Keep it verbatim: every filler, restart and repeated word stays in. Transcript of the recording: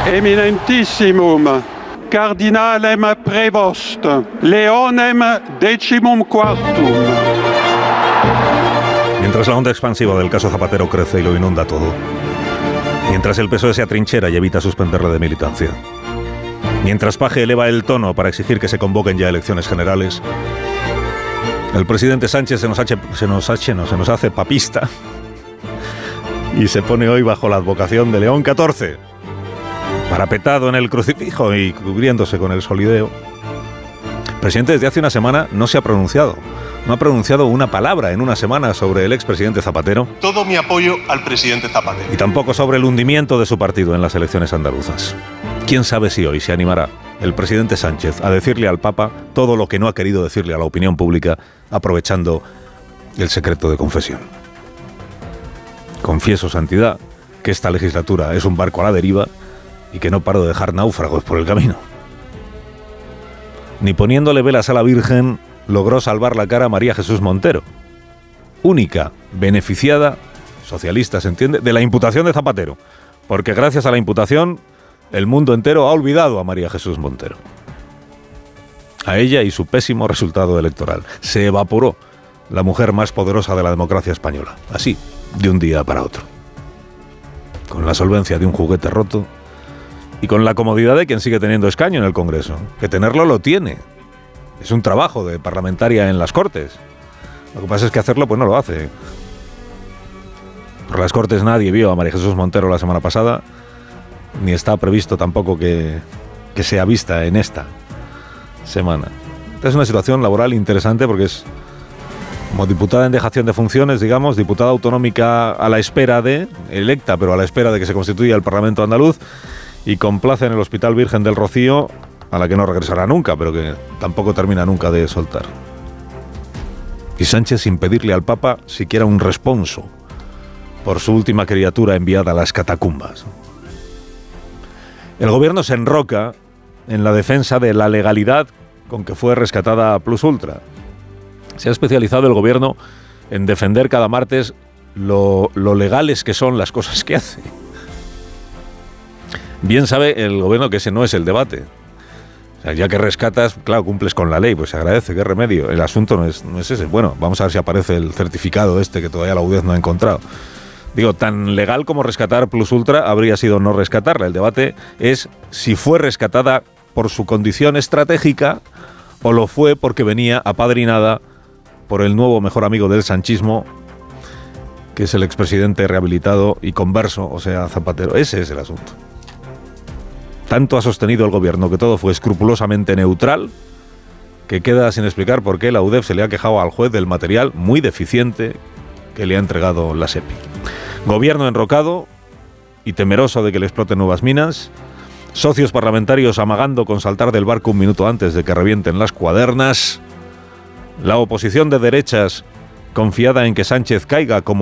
Eminentissimum Cardinalem Prevost Leonem Decimum Quartum. Mientras la onda expansiva del caso Zapatero crece y lo inunda todo, mientras el P S O E se atrinchera y evita suspenderle de militancia, mientras Paje eleva el tono para exigir que se convoquen ya elecciones generales, el presidente Sánchez se nos, hace, se, nos hace, no, se nos hace papista y se pone hoy bajo la advocación de León catorce, parapetado en el crucifijo y cubriéndose con el solideo. El presidente desde hace una semana no se ha pronunciado. No ha pronunciado una palabra en una semana sobre el expresidente Zapatero. Todo mi apoyo al presidente Zapatero. Y tampoco sobre el hundimiento de su partido en las elecciones andaluzas. ¿Quién sabe si hoy se animará el presidente Sánchez a decirle al Papa todo lo que no ha querido decirle a la opinión pública, aprovechando el secreto de confesión? Confieso, santidad, que esta legislatura es un barco a la deriva y que no paro de dejar náufragos por el camino. Ni poniéndole velas a la Virgen logró salvar la cara a María Jesús Montero, única beneficiada, socialista se entiende, de la imputación de Zapatero, porque gracias a la imputación el mundo entero ha olvidado a María Jesús Montero, a ella y su pésimo resultado electoral. Se evaporó la mujer más poderosa de la democracia española, así, de un día para otro, con la solvencia de un juguete roto y con la comodidad de quien sigue teniendo escaño en el Congreso, que tenerlo lo tiene. Es un trabajo de parlamentaria en las Cortes. Lo que pasa es que hacerlo pues no lo hace. Por las Cortes nadie vio a María Jesús Montero la semana pasada, ni está previsto tampoco que, que sea vista en esta semana. Esta es una situación laboral interesante porque es como diputada en dejación de funciones, digamos, diputada autonómica a la espera de, electa, pero a la espera de que se constituya el Parlamento andaluz, y complace en el Hospital Virgen del Rocío, a la que no regresará nunca, pero que tampoco termina nunca de soltar. Y Sánchez sin pedirle al Papa siquiera un responso por su última criatura enviada a las catacumbas. El gobierno se enroca en la defensa de la legalidad con que fue rescatada Plus Ultra. Se ha especializado el gobierno en defender cada martes lo, lo legales que son las cosas que hace. Bien sabe el gobierno que ese no es el debate. O sea, ya que rescatas, claro, cumples con la ley, pues se agradece, qué remedio. El asunto no es, no es ese. Bueno, vamos a ver si aparece el certificado este que todavía la U D E Z no ha encontrado. Digo, tan legal como rescatar Plus Ultra habría sido no rescatarla. El debate es si fue rescatada por su condición estratégica o lo fue porque venía apadrinada por el nuevo mejor amigo del sanchismo, que es el expresidente rehabilitado y converso, o sea, Zapatero. Ese es el asunto. Tanto ha sostenido el gobierno que todo fue escrupulosamente neutral, que queda sin explicar por qué la U D E F se le ha quejado al juez del material muy deficiente que le ha entregado la SEPI. Gobierno enrocado y temeroso de que le exploten nuevas minas, socios parlamentarios amagando con saltar del barco un minuto antes de que revienten las cuadernas, la oposición de derechas confiada en que Sánchez caiga como